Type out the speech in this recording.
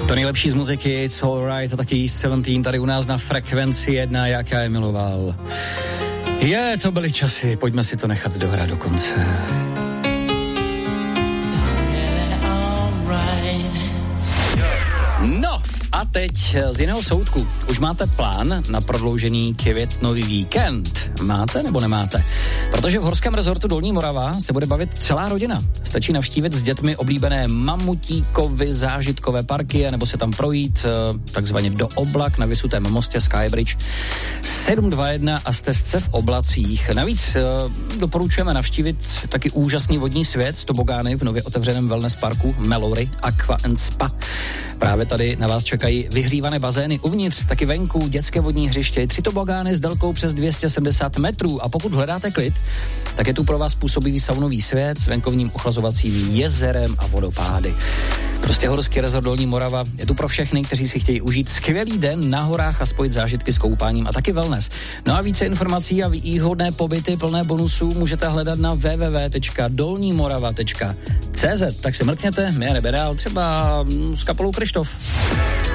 To nejlepší z muziky, It's Alright a taky 17 tady u nás na Frekvenci 1, jak já je miloval. To byly časy, pojďme si to nechat dohrát do konce. No a teď z jiného soudku. Už máte plán na prodloužený květnový víkend? Máte nebo nemáte? Protože v horském rezortu Dolní Morava se bude bavit celá rodina. Stačí navštívit s dětmi oblíbené Mamutíkovy zážitkové parky nebo se tam projít takzvaně do oblak na vysutém mostě Skybridge 721 a stezce v oblacích. Navíc doporučujeme navštívit taky úžasný vodní svět s tobogány v nově otevřeném wellness parku Melory Aqua and Spa. Právě tady na vás čekají vyhřívané bazény uvnitř, taky venku, dětské vodní hřiště, 3 tobogány s délkou přes 270 metrů a pokud hledáte klid, tak je tu pro vás působivý saunový svět s venkovním ochlazovacím jezerem a vodopády. Prostě horský rezort Dolní Morava je tu pro všechny, kteří si chtějí užít skvělý den na horách a spojit zážitky s koupáním a taky wellness. No a více informací a výhodné pobyty plné bonusů můžete hledat na www.dolnimorava.cz. Tak se mrkněte, my jdeme dál třeba s kapelou Krištof.